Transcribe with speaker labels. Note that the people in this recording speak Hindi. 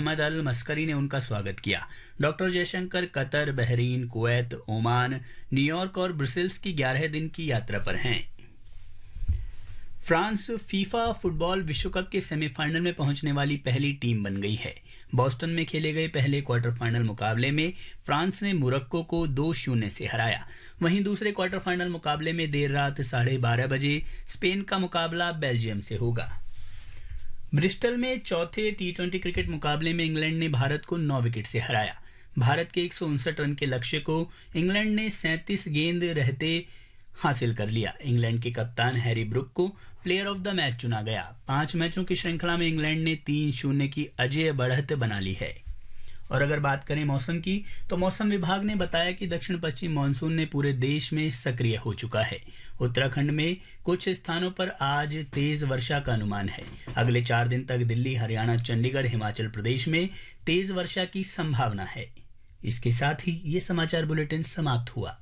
Speaker 1: अहमद अल मस्करी ने उनका स्वागत किया। Doctor Jaishankar Qatar, Bahrain, Kuwait, Oman, New York और ब्रसेल्स की 11 दिन की यात्रा पर हैं। फ्रांस फीफा फुटबॉल विश्व कप के सेमीफाइनल में पहुंचने वाली पहली टीम बन गई है। बोस्टन में खेले गए पहले क्वार्टर फाइनल मुकाबले में फ्रांस ने मोरक्को को 2-0 से हराया। वहीं दूसरे क्वार्टर फाइनल मुकाबले में देर रात 12:30 बजे स्पेन का मुकाबला बेल्जियम से होगा। ब्रिस्टल में चौथे टी20 क्रिकेट मुकाबले में इंग्लैंड ने भारत को 9 विकेट से हराया। भारत के 159 रन के लक्ष्य को इंग्लैंड ने 37 गेंद रहते हासिल कर लिया। इंग्लैंड के कप्तान हैरी ब्रुक को प्लेयर ऑफ द मैच चुना गया। 5 मैचों की श्रृंखला में इंग्लैंड ने 3-0 की अजेय बढ़त बना ली है। और अगर बात करें मौसम की, तो मौसम विभाग ने बताया कि दक्षिण पश्चिम मानसून ने पूरे देश में सक्रिय हो चुका है। उत्तराखंड में कुछ स्थानों पर आज तेज वर्षा का अनुमान है। अगले 4 दिन तक दिल्ली, हरियाणा, चंडीगढ़, हिमाचल प्रदेश में तेज वर्षा की संभावना है। इसके साथ ही ये समाचार बुलेटिन समाप्त हुआ।